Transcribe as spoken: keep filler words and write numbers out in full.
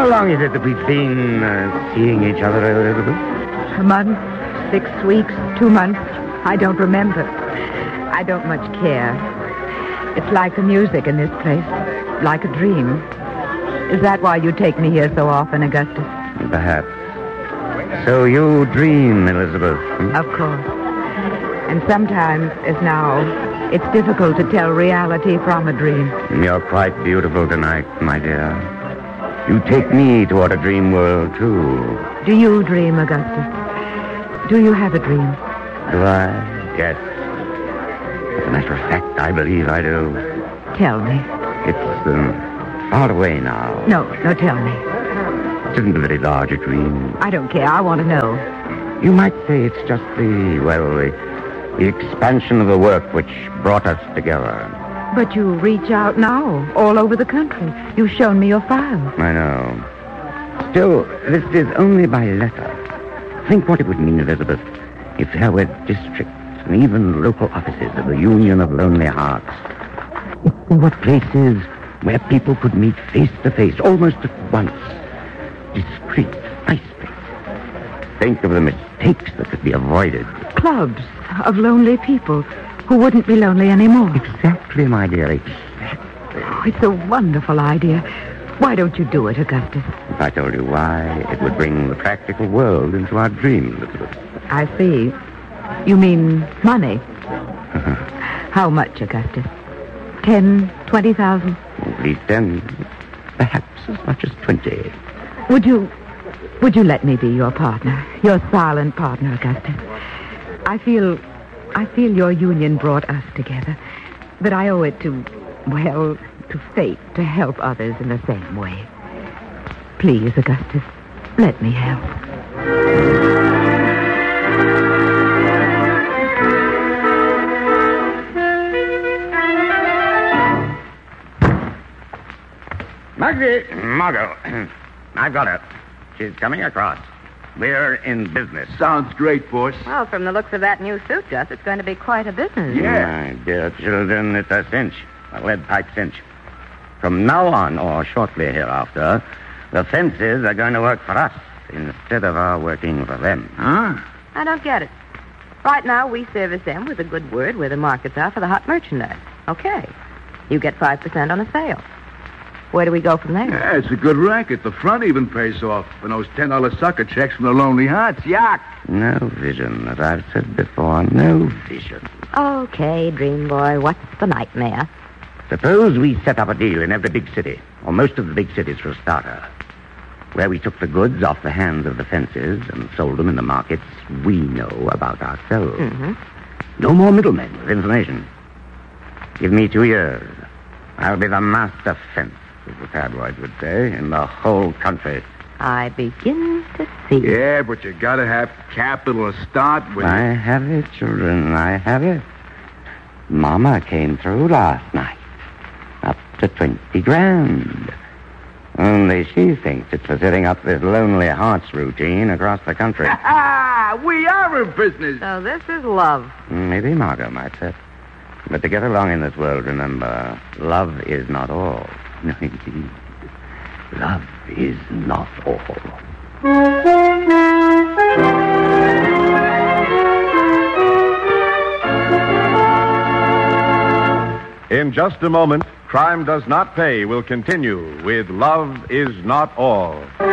How long is it that we've been uh, seeing each other, Elizabeth? A month, six weeks, two months. I don't remember. I don't much care. It's like the music in this place, like a dream. Is that why you take me here so often, Augustus? Perhaps. So you dream, Elizabeth? Hmm? Of course. And sometimes, as now, it's difficult to tell reality from a dream. You're quite beautiful tonight, my dear. You take me toward a dream world, too. Do you dream, Augustus? Do you have a dream? Do I? Yes. As a matter of fact, I believe I do. Tell me. It's um, far away now. No, no, tell me. It isn't a very large a dream. I don't care. I want to know. You might say it's just the, well, the, the expansion of the work which brought us together. But you reach out now, all over the country. You've shown me your files. I know. Still, this is only by letter. Think what it would mean, Elizabeth, if there were districts and even local offices of the Union of Lonely Hearts. If there were places where people could meet face to face, almost at once. Discreet, nice places. Think of the mistakes that could be avoided. Clubs of lonely people who wouldn't be lonely anymore. Exactly, my dear, exactly. Oh, it's a wonderful idea. Why don't you do it, Augustus? If I told you why, it would bring the practical world into our dream, Elizabeth. I see. You mean money? How much, Augustus? Ten, twenty thousand? At least ten. Perhaps as much as twenty. Would you... Would you let me be your partner? Your silent partner, Augustus? I feel... I feel your union brought us together. But I owe it to... Well, to fate to help others in the same way. Please, Augustus, let me help. Margie, Margot, I've got her. She's coming across. We're in business. Sounds great, boss. Well, from the looks of that new suit, Gus, it's going to be quite a business. Yeah. My dear children, it's a cinch. A lead pipe cinch. From now on, or shortly hereafter, the fences are going to work for us instead of our working for them. Huh? I don't get it. Right now, we service them with a good word where the markets are for the hot merchandise. Okay. You get five percent on a sale. Where do we go from there? Yeah, it's a good racket. The front even pays off. And those ten dollar sucker checks from the Lonely Hearts. Yuck. No vision, as I've said before. No vision. Okay, dream boy, what's the nightmare? Suppose we set up a deal in every big city, or most of the big cities for a starter, where we took the goods off the hands of the fences and sold them in the markets we know about ourselves. Mm-hmm. No more middlemen with information. Give me two years. I'll be the master fence, as the tabloids would say, in the whole country. I begin to see. Yeah, but you gotta have capital to start with. I have it, children. I have it. Mama came through last night. Up to twenty grand. Only she thinks it's for setting up this Lonely Hearts routine across the country. Ah, we are in business. So this is love. Maybe Margot might say. But to get along in this world, remember, love is not all. No, indeed. Love is not all. In just a moment, Crime Does Not Pay will continue with Love Is Not All.